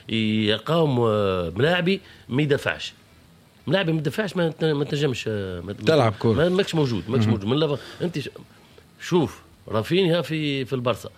يقاوم ملاعبي ما يدافعش. ملاعبي ما يدافعش ما تنجمش تلعب كورة. ماكش موجود من انت شوف رافينيا في البارسا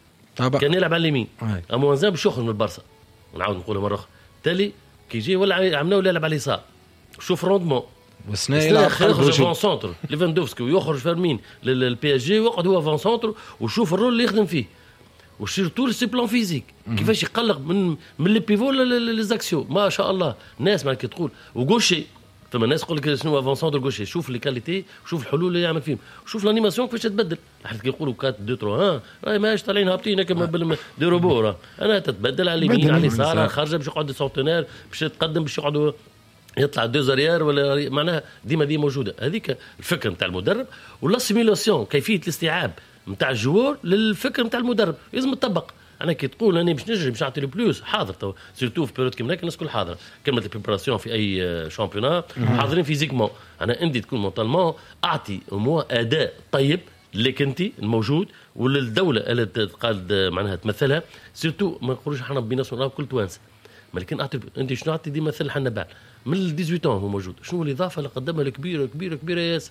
كان يلعب على اليمين اما وانزان باش يخرج من البارسا. نعاود نقولها مره اخرى تالي كي يجي ولا عملوا يلعب على اليسار. شوف روندمون وسنا يلعب يخرج فون سونتر ليفاندوفسكي ويخرج فيرمين للبي اس جي ويقعد هو فون سونتر وشوف الرول اللي يخدم فيه وسيرتو سي بلان فيزيك كيفاش يقلق من لي بيفو ليزاكسيو ما شاء الله. الناس ما كي تقول وغوشي ثم الناس يقول لك شنو افون سونتر غوشي. شوف لي كاليتي شوف الحلول اللي يعمل فيهم شوف الانيماسيون كيفاش تتبدل. حتى كي يقولوا 4 2 3 راهي ماهيش طالعين هابطين كما دي روبو انا تتبدل على اليمين على اليسار خارجه باش يقعد سونتينير باش يتقدم باش يقعدوا يطلع دوزاريير ولا معناها ديما دي موجوده. هذيك الفكره نتاع المدرب ولا سيميلاسيون كيفيه الاستيعاب نتاع الجوار للفكر نتاع المدرب لازم تطبق. انا كي تقول انا باش نجري باش نعطي له بلوس حاضر تو سيرتو في بيريود كيما هكا الناس كل حاضره كلمه البريباراسيون في اي شامبيون حاضرين فيزيكمون. انا عندي تكون مونتالمون اعطي اداء طيب اللي انت الموجود وللدوله اللي قال معناها تمثلها سيرتو ما نقولوش احنا بيناسيون كل توانسه ولكن اعطي انت شنو اعطي ديما مثل حنا بعد من 18 هو موجود. شنو الاضافه اللي قدمها الكبيره كبيره كبيره ياسر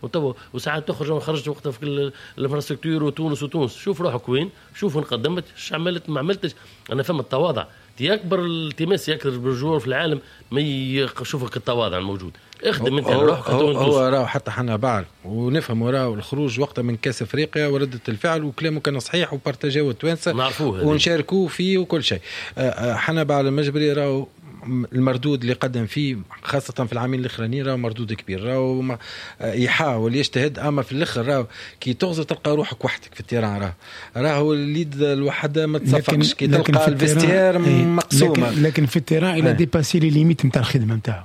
وساعات تخرج وانا خرجت وقتها في الانفراستركتور وتونس شوف روحك وين شوف وين قدمت ايش عملت ما عملتش. انا فهم التواضع تي اكبر التماس يكثر بالجوار في العالم ما يشوفك التواضع الموجود. اخدم انت روحك. هو راه حتى حنا بعد ونفهم وراه الخروج وقتها من كاس افريقيا وردة الفعل وكلامه كان صحيح وبارتاجيو التوانسه نعرفوه ونشاركوه فيه وكل شيء. حنا بعد المجبري راهو المردود اللي قدم فيه خاصة في العامين الأخرانيين راهو مردود كبير راهو يحاول يجتهد أما في الآخر راهو كي تغزر تلقى روحك وحدك في التيران راهو الليد الوحدة ما تصفقش كي تلقى الفيستير مقسومة لكن في التيران إلى ديباسي لي ليميت نتاع الخدمة نتاعو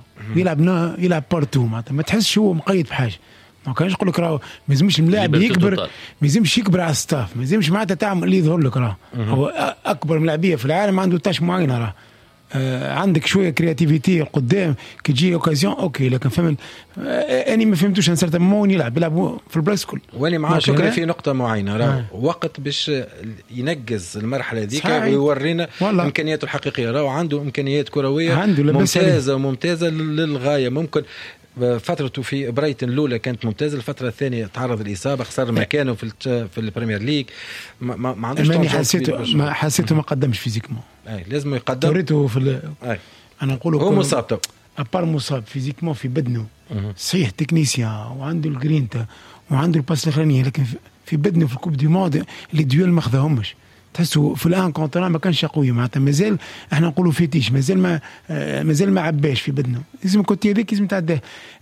يلعب بارتو ما تحسش هو مقيد بحاجة. ما كانش يقول لك راهو ما يلزمش الملاعب يكبر ما يلزمش يكبر على الستاف ما يلزمش معناتها تعمل اللي يظهر لك راهو هو أكبر ملاعبية في العالم عنده تاش معينة راهو عندك شويه كرياتيفيتي قدام كي تجي اوكازيون اوكي لكن فهم اني ما فهمتوش ان سيرتان مون يلعب في البلايص كل واني معاه شكرا في نقطه معينه راه وقت باش ينجز المرحله هذيك ويورينا امكانياته الحقيقيه راه عنده امكانيات كرويه ممتازه للغايه. ممكن فترته في برايتن الاولى كانت ممتازه الفتره الثانيه تعرض الاصابه خسر مكانه في البريمير ليج ما عندوش حسيته ما قدمش فيزيكمون لازم يقدم وريته في انا نقوله هو مصاب ابار مصاب فيزيكمون في بدنه صحيح تكنيسيا وعنده الجرينتا وعنده الباس الاخرانيه لكن في بدنه في الكوب دي مود اللي ديول ما خذاهمش تحسوا في الان كونترا ما كانش قوي معناتها مازال احنا نقولوا فيتيش مازال ما عباش في بدنه لازم كنت هذيك لازم تعداه.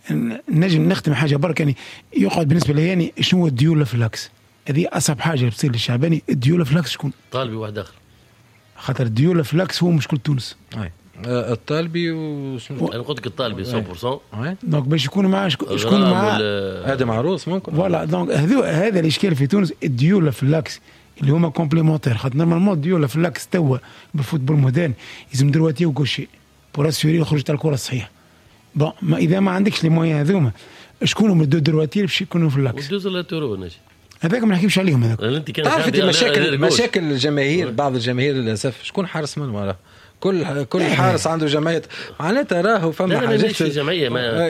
نجم نختم حاجه برك يعني يقعد بالنسبه لي يعني شنو هو الديول فلاكس هذه اصعب حاجه اللي بتصير للشعباني. الديول فلاكس شكون طالبي واحد اخر خاطر الديول فلاكس هو مشكل تونس الطالبي انا قلت لك الطالبي 100% دونك باش يكون معاه شكون معاه هذا معروس ممكن فوالا دونك هذا الاشكال في تونس الديول فلاكس اللي هما كومبليمونتير خاطر نورمالمون ديول فلاكس توا بالفوتبول مودرن لازم درواتي وكوشي بور اسيوري يخرج تاع الكره الصحيحه. بون ما اذا ما عندكش لي موين هذوما شكون هما الدو درواتي باش يكونوا فلاكس ودوز لاتورو نجي هذاك ما نحكيش عليهم هذاك. تعرف مشاكل الجماهير بعض الجماهير للاسف شكون حارس من وراه كل حارس عنده جمعيه معناتها راهو فما حاجات في جمعيه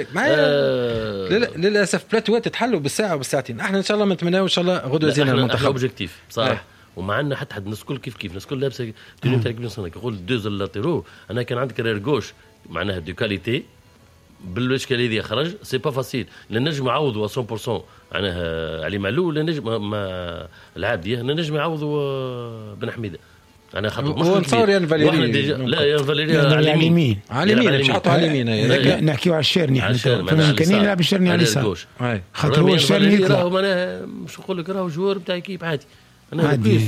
للاسف بلاتوات تتحلوا بالساعه وبالساعتين. احنا ان شاء الله نتمناو ان شاء الله غدوه زينه المنتخب اوبجيكتيف بصراحه ومعنا حتى حد الناس كل كيف الناس كل لابسه توني تاع يقول دوز لاتيرو. انا كان عندك كارير جوش معناها دو كاليتي بالاشكاليه دي خرج سي با فاسيل لنجم يعوضوا 100% معناها علي معلول لنجم ما العاديه لنجم يعوضوا بن حميده. انا خاطر هو نصور يا فاليري لا يا فاليري على اليمين مش حطوا على اليمين نحكيو على الشيرني احنا كان يلعب الشيرني على اليسار خاطر هو الشيرني يطلع انا مش نقول لك راهو جوار نتاع كيب عادي. انا بلوس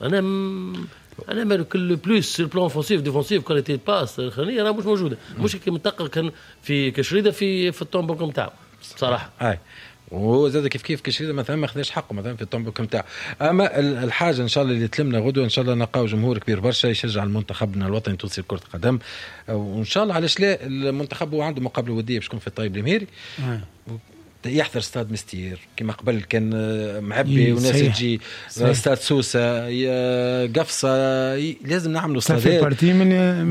انا كل بلوس سير بلان اوفنسيف ديفونسيف كاليتي باس الخليه راه مش موجوده مش كي منطقه كان في كشريده في الطومبوك نتاعو بصراحه. وهو زاد كيف كشريده مثلا ما خذاش حقه مثلا في الطومبوك نتاعو. اما الحاجه ان شاء الله اللي تلمنا غدوه ان شاء الله نلقاو جمهور كبير برشا يشجع المنتخبنا الوطني التونسي لكره القدم. وان شاء الله علاش لا المنتخب هو عنده مقابله وديه باش تكون في الطيب المهيري يحضر استاد مستير كما قبل كان معبي وناس تجي استاد سوسه قفصه لازم نعملوا استاد